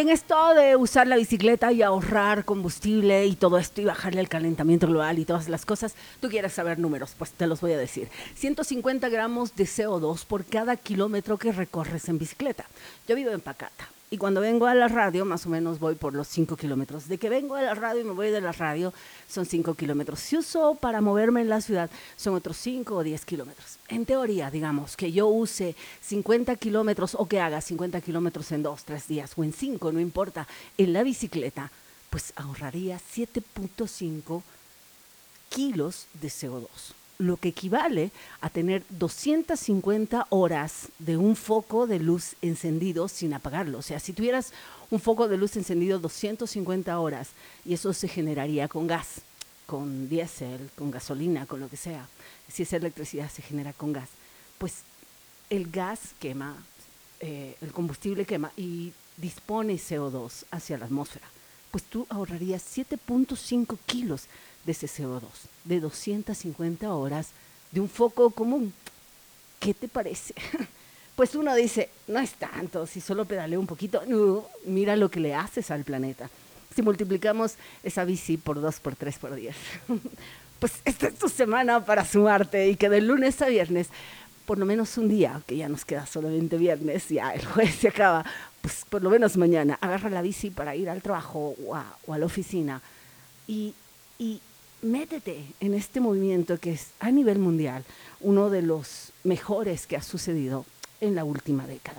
en esto de usar la bicicleta y ahorrar combustible y todo esto y bajarle el calentamiento global y todas las cosas, tú quieres saber números, pues te los voy a decir. 150 gramos de CO2 por cada kilómetro que recorres en bicicleta. Yo vivo en Pacata. Y cuando vengo a la radio, más o menos voy por los 5 kilómetros. De que vengo a la radio y me voy de la radio, son 5 kilómetros. Si uso para moverme en la ciudad, son otros 5 o 10 kilómetros. En teoría, digamos, que yo use 50 kilómetros o que haga 50 kilómetros en 2, 3 días o en 5, no importa, en la bicicleta, pues ahorraría 7.5 kilos de CO2. Lo que equivale a tener 250 horas de un foco de luz encendido sin apagarlo. O sea, si tuvieras un foco de luz encendido 250 horas, y eso se generaría con gas, con diésel, con gasolina, con lo que sea. Si es electricidad, se genera con gas. Pues el gas quema, el combustible quema y dispone CO2 hacia la atmósfera. Pues tú ahorrarías 7.5 kilos de ese CO2, de 250 horas de un foco común. ¿Qué te parece? Pues uno dice, no es tanto, si solo pedaleo un poquito. No, mira lo que le haces al planeta. Si multiplicamos esa bici por 2, por 3, por 10. Pues esta es tu semana para sumarte y que de lunes a viernes, por lo menos un día, que ya nos queda solamente viernes, ya el jueves se acaba, pues por lo menos mañana, agarra la bici para ir al trabajo o a la oficina y métete en este movimiento que es a nivel mundial uno de los mejores que ha sucedido en la última década.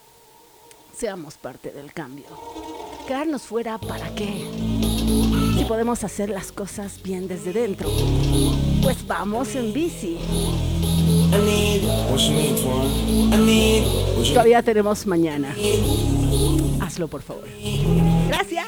Seamos parte del cambio. Quedarnos fuera, ¿para qué? Si podemos hacer las cosas bien desde dentro, pues vamos en bici. Todavía tenemos mañana. Hazlo, por favor. Gracias.